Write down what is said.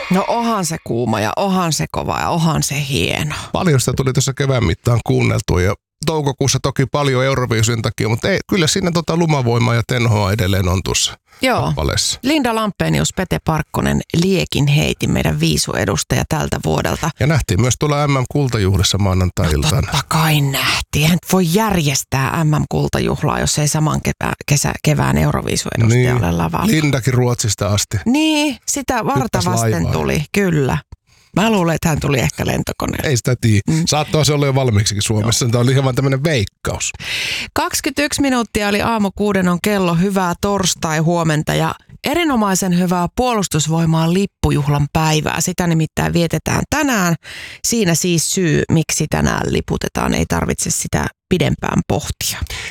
No onhan se kuuma ja onhan se kova ja onhan se hieno. Paljon sitä tuli tuossa kevään mittaan kuunneltua ja toukokuussa toki paljon Euroviisun takia, mutta ei, kyllä siinä lumavoimaa ja tenhoa edelleen on tuossa kappaleessa. Linda Lampenius, Pete Parkkonen, Liekin heiti meidän viisuedustaja tältä vuodelta. Ja nähtiin myös tuolla MM-kultajuhlissa maanantai-iltana. Totta kai nähtiin. Eihän voi järjestää MM-kultajuhlaa, jos ei saman kevään Euroviisuedustaja ole lavalla. Lindakin Ruotsista asti. Niin, sitä varta vasten tuli, kyllä. Mä luulen, että hän tuli ehkä lentokoneella. Ei sitä tiedä. Saattaa se olla jo valmiiksikin Suomessa. Tämä oli ihan vaan tämmöinen veikkaus. 21 minuuttia oli aamu 6 on kello. Hyvää torstai-huomenta ja erinomaisen hyvää Puolustusvoimaan lippujuhlan päivää. Sitä nimittäin vietetään tänään. Siinä siis syy, miksi tänään liputetaan. Ei tarvitse sitä pidempään pohtia.